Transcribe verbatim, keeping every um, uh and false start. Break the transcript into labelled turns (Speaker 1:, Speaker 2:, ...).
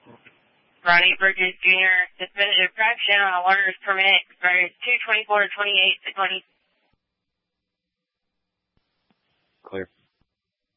Speaker 1: Ronnie Bridges, Junior, suspended infraction on a learner's permit, expired two twenty-four twenty-eight to twenty.
Speaker 2: Clear.